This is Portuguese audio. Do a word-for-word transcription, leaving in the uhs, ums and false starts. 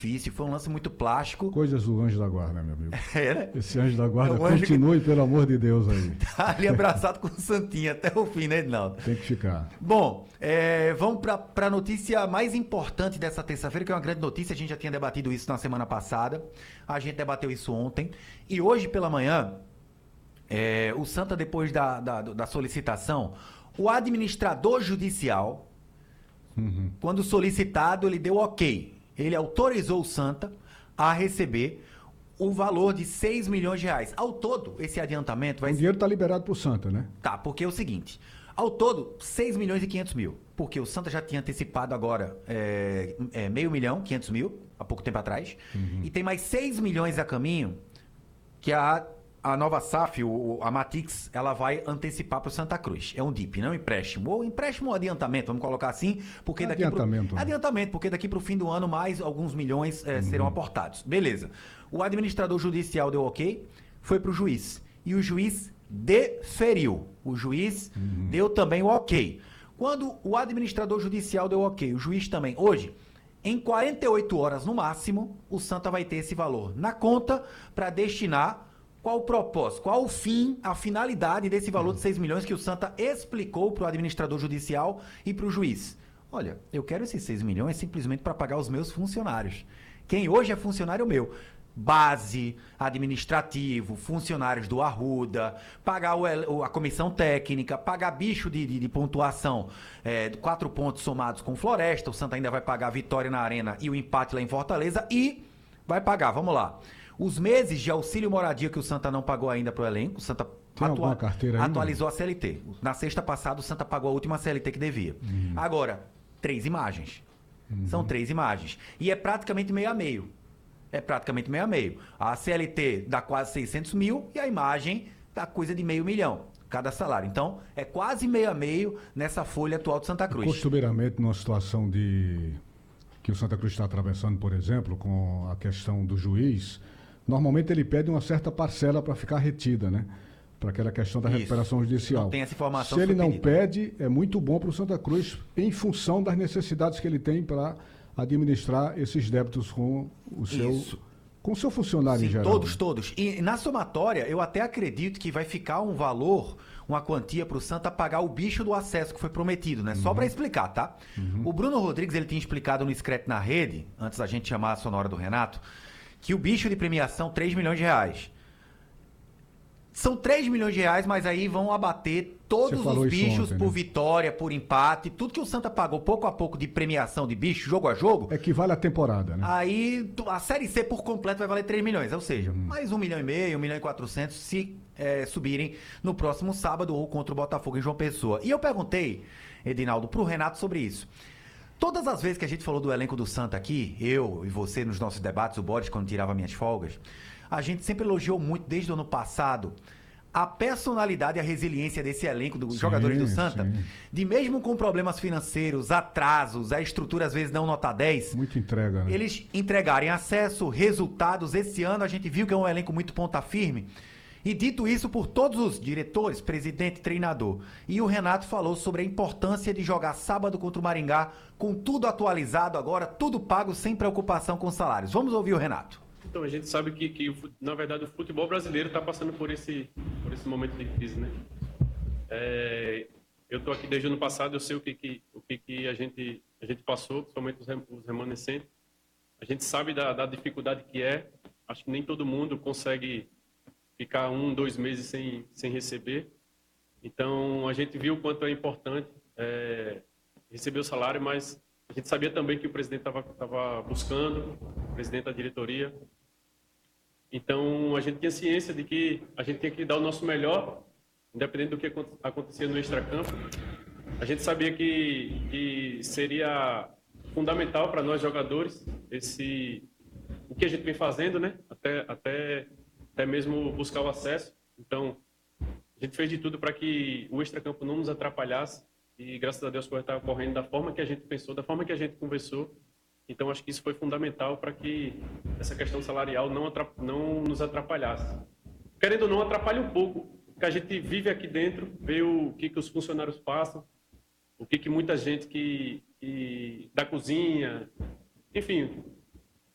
difícil, foi um lance muito plástico. Coisas do anjo da guarda, meu amigo. É, né? Esse anjo da guarda, É um anjo continue, que... pelo amor de Deus, aí. Tá ali abraçado com o Santinho até o fim, né, Edinaldo? Tem que ficar. Bom, é, vamos para a notícia mais importante dessa terça-feira, que é uma grande notícia. A gente já tinha debatido isso na semana passada. A gente debateu isso ontem. E hoje pela manhã, é, o Santa, depois da, da, da solicitação, o administrador judicial, uhum. quando solicitado, ele deu ok. Ele autorizou o Santa a receber o valor de seis milhões de reais. Ao todo, esse adiantamento vai... O dinheiro está liberado para o Santa, né? Tá, porque é o seguinte, ao todo, seis milhões e quinhentos mil, porque o Santa já tinha antecipado agora é, é, meio milhão, quinhentos mil, há pouco tempo atrás, uhum. e tem mais seis milhões a caminho, que a, a nova S A F, o, a Matix, ela vai antecipar para o Santa Cruz. É um D I P, não um empréstimo. Ou empréstimo ou adiantamento, vamos colocar assim, porque daqui adiantamento. Pro, né? Adiantamento, porque daqui para o fim do ano mais alguns milhões é, uhum. serão aportados. Beleza. O administrador judicial deu ok, foi para o juiz. E o juiz deferiu. O juiz uhum. deu também o ok. Quando o administrador judicial deu ok, o juiz também, hoje, em quarenta e oito horas no máximo, o Santa vai ter esse valor na conta para destinar qual o propósito, qual o fim, a finalidade desse valor de seis milhões que o Santa explicou para o administrador judicial e para o juiz. Olha, eu quero esses seis milhões simplesmente para pagar os meus funcionários. Quem hoje é funcionário meu. Base, administrativo, funcionários do Arruda, pagar o, a comissão técnica, pagar bicho de, de, de pontuação, é, quatro pontos somados com Floresta, o Santa ainda vai pagar a vitória na Arena e o empate lá em Fortaleza e vai pagar, vamos lá, os meses de auxílio moradia que o Santa não pagou ainda para o elenco, o Santa atua, carteira atualizou a C L T. Na sexta passada o Santa pagou a última C L T que devia. Uhum. Agora, três imagens. Uhum. São três imagens. E é praticamente meio a meio. É praticamente meio a meio. A C L T dá quase seiscentos mil e a imagem dá coisa de meio milhão, cada salário. Então, é quase meio a meio nessa folha atual de Santa Cruz. Costumeiramente, numa situação de que o Santa Cruz está atravessando, por exemplo, com a questão do juiz, normalmente ele pede uma certa parcela para ficar retida, né? Para aquela questão da Isso. recuperação judicial. Não tem essa informação. Se ele não pede, é muito bom para o Santa Cruz, em função das necessidades que ele tem para administrar esses débitos com o seu, Isso. com o seu funcionário Sim, em geral. Todos, todos. E na somatória, eu até acredito que vai ficar um valor, uma quantia para o Santa pagar o bicho do acesso que foi prometido, né? Uhum. Só para explicar, tá? Uhum. O Bruno Rodrigues, ele tinha explicado no Screte na Rede, antes da gente chamar a sonora do Renato, que o bicho de premiação, três milhões de reais. São três milhões de reais, mas aí vão abater todos os bichos ontem, por né? vitória, por empate, tudo que o Santa pagou pouco a pouco de premiação de bicho, jogo a jogo. Equivale à temporada, né? Aí a Série C por completo vai valer três milhões, ou seja, hum. mais um milhão e meio, um milhão e quatrocentos se é, subirem no próximo sábado ou contra o Botafogo em João Pessoa. E eu perguntei, Edinaldo, pro Renato sobre isso. Todas as vezes que a gente falou do elenco do Santa aqui, eu e você nos nossos debates, o Boris quando tirava minhas folgas, a gente sempre elogiou muito, desde o ano passado, a personalidade e a resiliência desse elenco dos sim, jogadores do Santa, sim. de mesmo com problemas financeiros, atrasos, a estrutura às vezes não nota dez. Muito entrega, né? Eles entregarem acesso, resultados. Esse ano a gente viu que é um elenco muito ponta firme. E dito isso por todos os diretores, presidente, treinador. E o Renato falou sobre a importância de jogar sábado contra o Maringá, com tudo atualizado agora, tudo pago, sem preocupação com salários. Vamos ouvir o Renato. Então, a gente sabe que, que na verdade, o futebol brasileiro está passando por esse, por esse momento de crise, né? É, eu estou aqui desde o ano passado, eu sei o que, que, o que, que a, gente, a gente passou, principalmente os, rem, os remanescentes. A gente sabe da, da dificuldade que é. Acho que nem todo mundo consegue ficar um, dois meses sem, sem receber. Então, a gente viu o quanto é importante é, receber o salário, mas a gente sabia também que o presidente estava buscando, o presidente da diretoria. Então, a gente tinha ciência de que a gente tinha que dar o nosso melhor, independente do que acontecia no extracampo. A gente sabia que, que seria fundamental para nós jogadores esse, o que a gente vem fazendo, né? Até, até, até mesmo buscar o acesso. Então, a gente fez de tudo para que o extracampo não nos atrapalhasse. E, graças a Deus, a coisa está ocorrendo da forma que a gente pensou, da forma que a gente conversou. Então, acho que isso foi fundamental para que essa questão salarial não, atrap- não nos atrapalhasse. Querendo ou não, atrapalha um pouco, porque a gente vive aqui dentro, vê o que, que os funcionários passam, o que, que muita gente que, que da cozinha, enfim,